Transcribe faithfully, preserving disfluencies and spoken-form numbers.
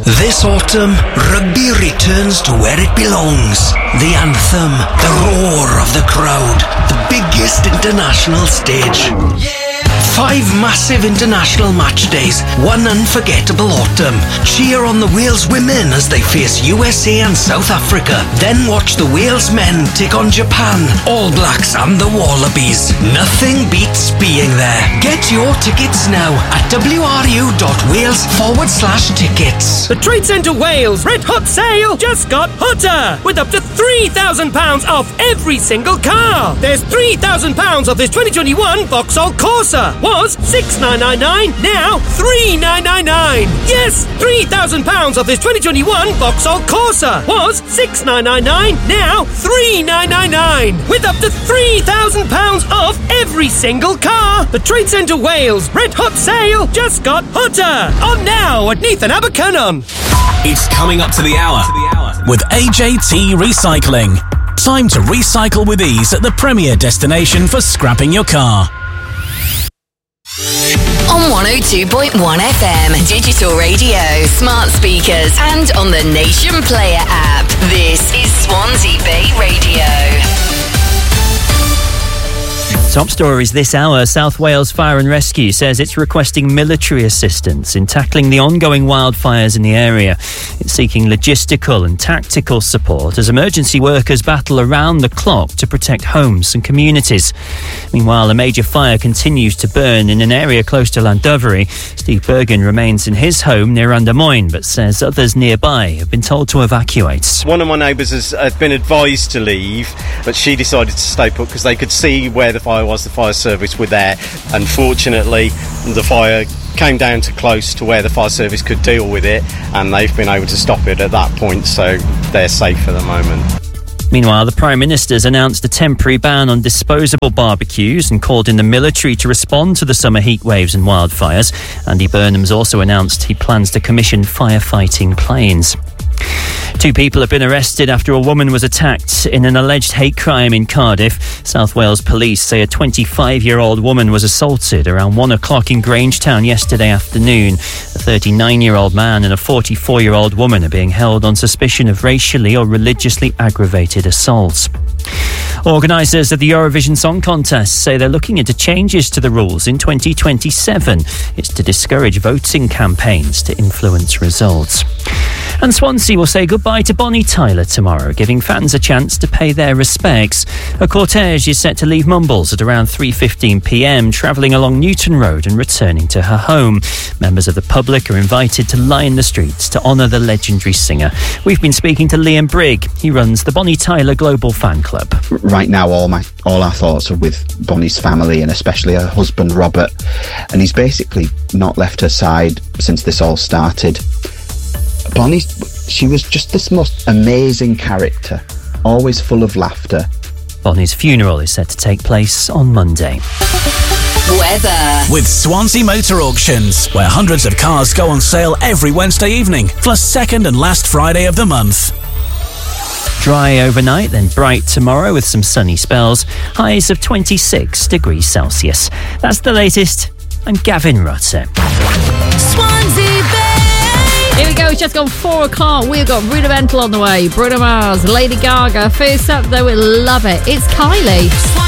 This autumn, rugby returns to where it belongs. The anthem, the roar of the crowd, the biggest international stage. Five massive international match days, one unforgettable autumn. Cheer on the Wales women as they face U S A and South Africa. Then watch the Wales men take on Japan, All Blacks and the Wallabies. Nothing beats being there. Get your tickets now at wru.wales forward slash tickets. The Trade Centre Wales Red Hot Sale just got hotter, with up to three thousand pounds off every single car. There's three thousand pounds off this twenty twenty-one Vauxhall Corsa. Was six thousand nine hundred ninety-nine, now three thousand nine hundred ninety-nine. Yes, three thousand pounds off this twenty twenty-one Vauxhall Corsa. Was six thousand nine hundred ninety-nine, now three thousand nine hundred ninety-nine. With up to three thousand pounds off every single car. The Trade Centre Wales Red Hot Sale just got hotter. On now at Neath and Abercynon. It's coming up to the hour with A J T Recycling. Time to recycle with ease at the premier destination for scrapping your car. On one oh two point one F M, digital radio, smart speakers, and on the Nation Player app. This is Swansea Bay Radio. Top stories this hour. South Wales Fire and Rescue says it's requesting military assistance in tackling the ongoing wildfires in the area. It's seeking logistical and tactical support as emergency workers battle around the clock to protect homes and communities. Meanwhile, a major fire continues to burn in an area close to Llandovery. Steve Bergen remains in his home near Andamoyne, but says others nearby have been told to evacuate. One of my neighbours has uh, been advised to leave, but she decided to stay put because they could see where the fire was. The fire service were there. Unfortunately, the fire came down to close to where the fire service could deal with it, and they've been able to stop it at that point, so they're safe at the moment. Meanwhile, the Prime Minister's announced a temporary ban on disposable barbecues and called in the military to respond to the summer heat waves and wildfires. Andy Burnham's also announced he plans to commission firefighting planes. Two people have been arrested after a woman was attacked in an alleged hate crime in Cardiff. South Wales police say a twenty-five-year-old woman was assaulted around one o'clock in Grangetown yesterday afternoon. A thirty-nine-year-old man and a forty-four-year-old woman are being held on suspicion of racially or religiously aggravated assaults. Organisers of the Eurovision Song Contest say they're looking into changes to the rules in twenty twenty-seven. It's to discourage voting campaigns to influence results. And Swansea will say goodbye to Bonnie Tyler tomorrow, giving fans a chance to pay their respects. A cortege is set to leave Mumbles at around three fifteen p m, travelling along Newton Road and returning to her home. Members of the public are invited to line the streets to honour the legendary singer. We've been speaking to Liam Brigg. He runs the Bonnie Tyler Global Fan Club. Right now, all my all our thoughts are with Bonnie's family and especially her husband, Robert. And he's basically not left her side since this all started. Bonnie, she was just this most amazing character, always full of laughter. Bonnie's funeral is set to take place on Monday. Weather. With Swansea Motor Auctions, where hundreds of cars go on sale every Wednesday evening, plus second and last Friday of the month. Dry overnight, then bright tomorrow with some sunny spells. Highs of twenty-six degrees Celsius. That's the latest. I'm Gavin Rutter. Swansea Bay. Here we go, it's just gone four o'clock. We've got Rudimental on the way. Bruno Mars, Lady Gaga. First up, though, we love it. It's Kylie.